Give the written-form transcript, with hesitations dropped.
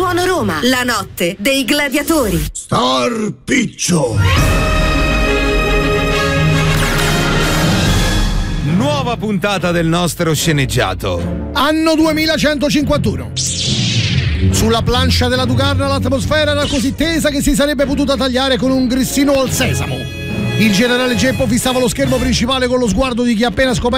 Suono Roma, la notte dei gladiatori. Star Piccio. Nuova puntata del nostro sceneggiato. Anno 2151. Sulla plancia della Ducarna l'atmosfera era così tesa che si sarebbe potuta tagliare con un grissino al sesamo. Il generale Geppo fissava lo schermo principale con lo sguardo di chi ha appena scoperto